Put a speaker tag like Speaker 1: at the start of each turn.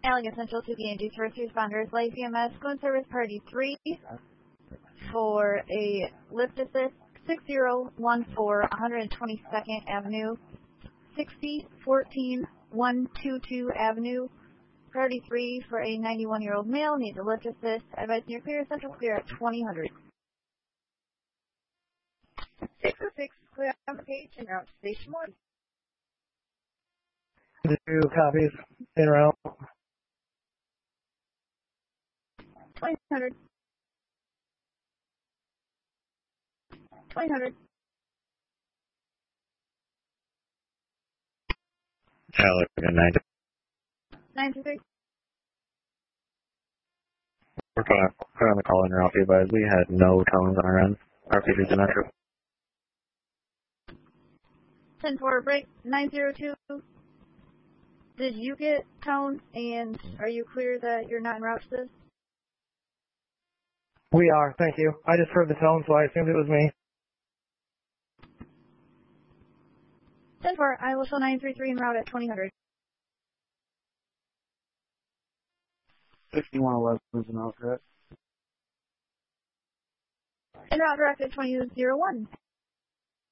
Speaker 1: Allegan Central to PNG first responders, life EMS, going service party 3 for a lift assist 6014 122nd Avenue, 6014122 Avenue. Priority 3 for a 91-year-old male needs a lift assist. Advise near clear, central clear at 2000. 606 clear application route to station 1.
Speaker 2: 2 copies in route.
Speaker 1: 2000. 2000.
Speaker 3: Allegan
Speaker 1: 923.
Speaker 3: We're put on the call in route, but we had no tones on our end. Our features in that trip.
Speaker 1: 10-4 break 902. Did you get tone, and are you clear that you're not en route to this?
Speaker 2: We are, thank you. I just heard the tone, so I assumed it was me.
Speaker 1: 10-4, I will show 933 en route at 2000.
Speaker 4: 6111 is an route, correct?
Speaker 1: En route directed 2001.